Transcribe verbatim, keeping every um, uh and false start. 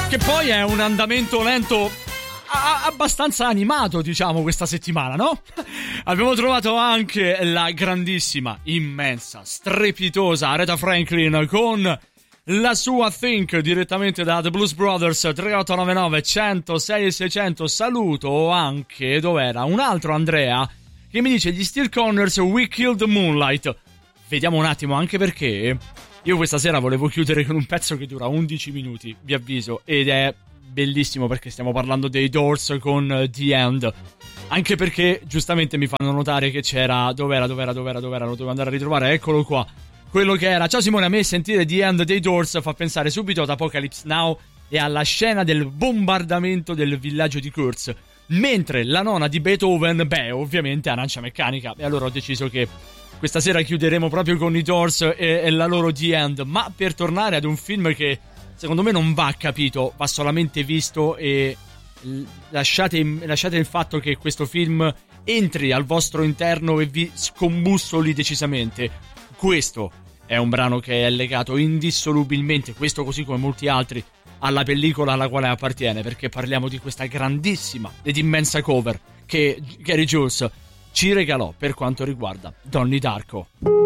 Che poi è un andamento lento a- abbastanza animato, diciamo, questa settimana, no? Abbiamo trovato anche la grandissima, immensa, strepitosa Aretha Franklin con la sua Think direttamente da The Blues Brothers. Tre otto nove nove uno zero sei seicento. Saluto anche, dov'era, un altro Andrea che mi dice: gli Steel Corners, We Killed the Moonlight. Vediamo un attimo, anche perché io questa sera volevo chiudere con un pezzo che dura undici minuti, vi avviso, ed è bellissimo perché stiamo parlando dei Doors con The End. Anche perché giustamente mi fanno notare che c'era, dov'era, dov'era, dov'era, dov'era, lo devo andare a ritrovare, eccolo qua. Quello che era, ciao Simone, a me sentire The End dei Doors fa pensare subito ad Apocalypse Now e alla scena del bombardamento del villaggio di Kurtz. Mentre la nona di Beethoven, beh, ovviamente Arancia Meccanica. E allora ho deciso che questa sera chiuderemo proprio con i Doors e, e la loro The End. Ma per tornare ad un film che secondo me non va capito, va solamente visto, e lasciate, lasciate il fatto che questo film entri al vostro interno e vi scombussoli decisamente. Questo è un brano che è legato indissolubilmente, questo così come molti altri, alla pellicola alla quale appartiene, perché parliamo di questa grandissima ed immensa cover che Gary Jules ci regalò per quanto riguarda Donnie Darko.